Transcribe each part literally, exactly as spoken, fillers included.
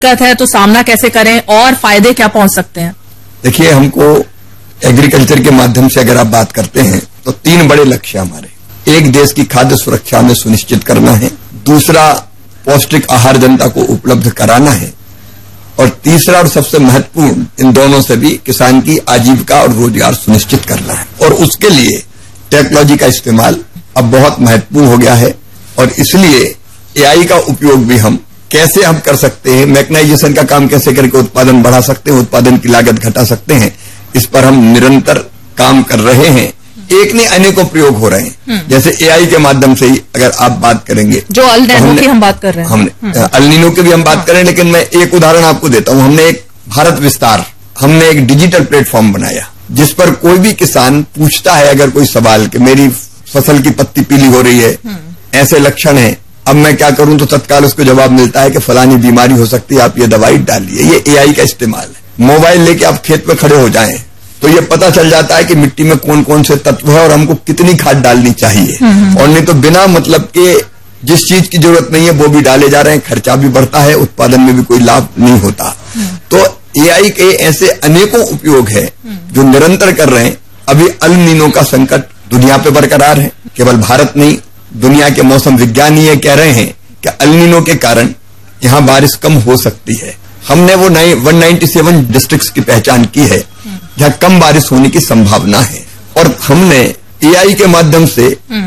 दिक्कत है तो सामना कैसे करें और फायदे क्या पहुंच सकते हैं? देखिए, हमको एग्रीकल्चर के माध्यम से अगर आप बात करते हैं तो तीन बड़े लक्ष्य हमारे। एक, देश की खाद्य सुरक्षा में सुनिश्चित करना है। दूसरा, पौष्टिक आहार जनता को उपलब्ध कराना है। और तीसरा और सबसे महत्वपूर्ण, इन दोनों से भी किसान की आजीविका और रोजगार सुनिश्चित करना है। और उसके लिए टेक्नोलॉजी का इस्तेमाल अब बहुत महत्वपूर्ण हो गया है और इसलिए एआई का उपयोग भी हम कैसे हम कर सकते हैं, मैकेनाइजेशन का काम कैसे करके उत्पादन बढ़ा सकते हैं, उत्पादन की लागत घटा सकते हैं, इस पर हम निरंतर काम कर रहे हैं। एक नहीं, अनेकों प्रयोग हो रहे हैं। जैसे एआई के माध्यम से ही अगर आप बात करेंगे, जो अल नीनो की हम बात कर रहे हैं, हमने अल नीनो की भी हम बात करें, लेकिन मैं एक उदाहरण आपको देता हूं। हमने एक भारत विस्तार, हमने एक डिजिटल प्लेटफॉर्म बनाया जिस पर कोई भी किसान पूछता है अगर कोई सवाल कि मेरी फसल की पत्ती पीली हो रही है, ऐसे लक्षण है, अब मैं क्या करूं, तो तत्काल उसको जवाब मिलता है कि फलानी बीमारी हो सकती है, आप ये दवाई डालिए। ये एआई का इस्तेमाल है। मोबाइल लेके आप खेत में खड़े हो जाएं तो ये पता चल जाता है कि मिट्टी में कौन कौन से तत्व है और हमको कितनी खाद डालनी चाहिए। और नहीं तो बिना मतलब के जिस चीज की जरूरत नहीं है वो भी डाले जा रहे हैं, खर्चा भी बढ़ता है, उत्पादन में भी कोई लाभ नहीं होता। तो एआई के ऐसे अनेकों उपयोग है जो निरंतर कर रहे हैं। अभी अल नीनो का संकट दुनिया पे बरकरार है। केवल भारत नहीं, दुनिया के मौसम विज्ञानी ये कह रहे हैं कि अल नीनो के कारण यहां बारिश कम हो सकती है। हमने वो एक सौ सत्तानवे डिस्ट्रिक्ट्स की पहचान की है जहां कम बारिश होने की संभावना है और हमने एआई के माध्यम से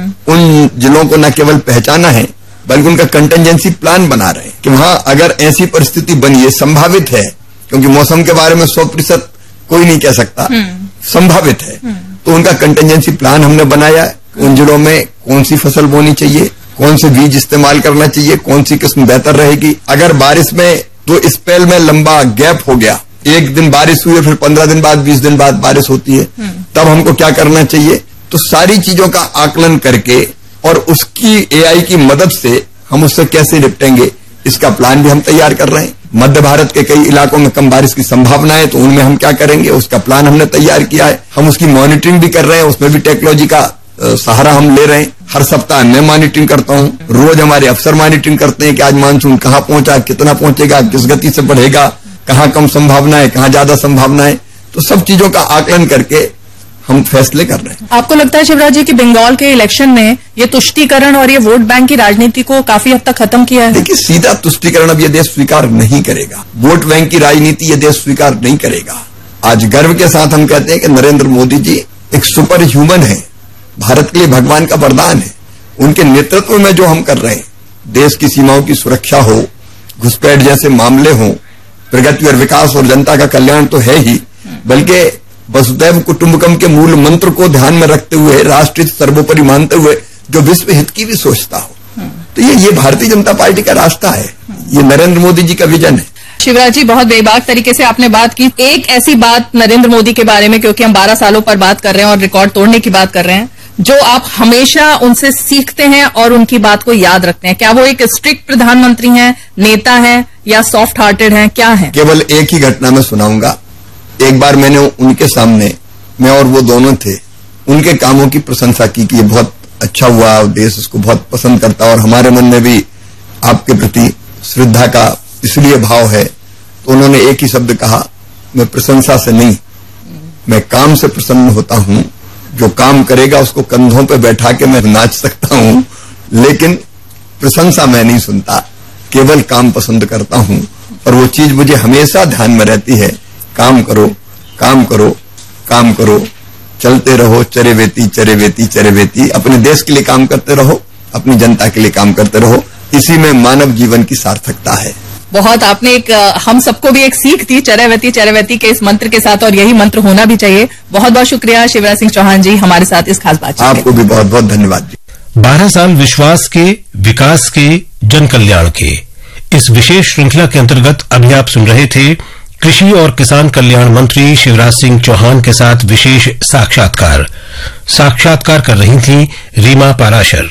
उन जिलों को न केवल पहचाना है बल्कि उनका कंटिजेंसी प्लान बना रहे हैं कि वहां अगर ऐसी परिस्थिति बनी है, संभावित है, क्योंकि मौसम के बारे में सौ प्रतिशत कोई नहीं कह सकता, संभावित है, तो उनका कंटिजेंसी प्लान हमने बनाया है। उन जिलों में कौन सी फसल बोनी चाहिए, कौन से बीज इस्तेमाल करना चाहिए, कौन सी किस्म बेहतर रहेगी। अगर बारिश में तो स्पेल में लंबा गैप हो गया, एक दिन बारिश हुई है फिर पंद्रह दिन बाद, बीस दिन बाद बारिश होती है, तब हमको क्या करना चाहिए। तो सारी चीजों का आकलन करके और उसकी एआई की मदद से हम उससे कैसे निपटेंगे, इसका प्लान भी हम तैयार कर रहे हैं। मध्य भारत के कई इलाकों में कम बारिश की संभावना है, तो उनमें हम क्या करेंगे, उसका प्लान हमने तैयार किया है। हम उसकी मॉनिटरिंग भी कर रहे हैं, उसमें भी टेक्नोलॉजी का सहारा हम ले रहे हैं। हर सप्ताह मैं मॉनिटरिंग करता हूं, रोज हमारे अफसर मॉनिटरिंग करते हैं कि आज मानसून कहां पहुंचा, कितना पहुंचेगा, किस गति से बढ़ेगा, कहां कम संभावना है, कहां ज्यादा संभावना है। तो सब चीजों का आकलन करके हम फैसले कर रहे हैं। आपको लगता है शिवराज जी कि बंगाल के इलेक्शन ने ये तुष्टीकरण और ये वोट बैंक की राजनीति को काफी हद तक खत्म किया है? देखिए, सीधा तुष्टीकरण अब ये देश स्वीकार नहीं करेगा, वोट बैंक की राजनीति ये देश स्वीकार नहीं करेगा। आज गर्व के साथ हम कहते हैं कि नरेंद्र मोदी जी एक सुपर ह्यूमन है, भारत के लिए भगवान का वरदान है। उनके नेतृत्व में जो हम कर रहे हैं, देश की सीमाओं की सुरक्षा हो, घुसपैठ जैसे मामले हो, प्रगति और विकास और जनता का कल्याण तो है ही, बल्कि वसुधैव कुटुंबकम के मूल मंत्र को ध्यान में रखते हुए, राष्ट्र सर्वोपरि मानते हुए जो विश्व हित की भी सोचता हो, तो ये ये भारतीय जनता पार्टी का रास्ता है, ये नरेंद्र मोदी जी का विजन है। शिवराज जी, बहुत बेबाक तरीके से आपने बात की। एक ऐसी बात नरेंद्र मोदी के बारे में, क्योंकि हम बारह सालों पर बात कर रहे हैं और रिकॉर्ड तोड़ने की बात कर रहे हैं, जो आप हमेशा उनसे सीखते हैं और उनकी बात को याद रखते हैं, क्या वो एक स्ट्रिक्ट प्रधानमंत्री हैं, नेता हैं या सॉफ्ट हार्टेड हैं, क्या है? केवल एक ही घटना में सुनाऊंगा। एक बार मैंने उनके सामने, मैं और वो दोनों थे, उनके कामों की प्रशंसा की कि ये बहुत अच्छा हुआ, देश उसको बहुत पसंद करता और हमारे मन में भी आपके प्रति श्रद्धा का इसलिए भाव है। तो उन्होंने एक ही शब्द कहा, मैं प्रशंसा से नहीं, मैं काम से प्रसन्न होता हूं। जो काम करेगा उसको कंधों पे बैठा के मैं नाच सकता हूं, लेकिन प्रशंसा मैं नहीं सुनता, केवल काम पसंद करता हूं। और वो चीज मुझे हमेशा ध्यान में रहती है, काम करो, काम करो, काम करो, चलते रहो, चरे वेती चरे वेती चरे वेती। अपने देश के लिए काम करते रहो, अपनी जनता के लिए काम करते रहो, इसी में मानव जीवन की सार्थकता है। बहुत आपने एक हम सबको भी एक सीख दी चरैवेती चरैवेती के इस मंत्र के साथ, और यही मंत्र होना भी चाहिए। बहुत बहुत शुक्रिया शिवराज सिंह चौहान जी हमारे साथ इस खास बातचीत। आपको भी बहुत बहुत धन्यवाद जी। बारह साल विश्वास के, विकास के, जन कल्याण के, इस विशेष श्रृंखला के अंतर्गत अभी आप सुन रहे थे कृषि और किसान कल्याण मंत्री शिवराज सिंह चौहान के साथ विशेष साक्षात्कार। साक्षात्कार कर रही थी रीमा पाराशर।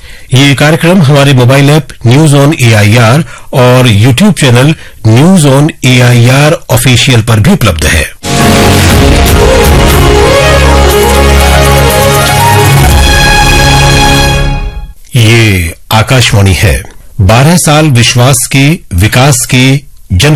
ये कार्यक्रम हमारे mobile app news on AIR और YouTube channel news on AIR official पर भी उपलब्ध है। ये आकाशवाणी है। बारह साल विश्वास के, विकास के, जन